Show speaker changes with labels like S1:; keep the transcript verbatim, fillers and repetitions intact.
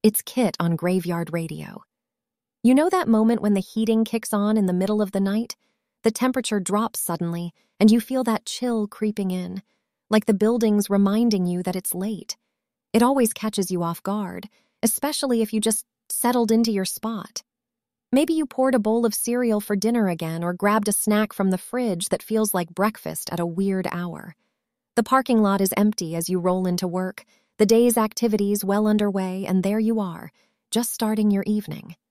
S1: It's Kit on Graveyard Radio. You know that moment when the heating kicks on in the middle of the night? The temperature drops suddenly, and you feel that chill creeping in, like the building's reminding you that it's late. It always catches you off guard, especially if you just settled into your spot. Maybe you poured a bowl of cereal for dinner again or grabbed a snack from the fridge that feels like breakfast at a weird hour. The parking lot is empty as you roll into work, the day's activities well underway, and there you are, just starting your evening.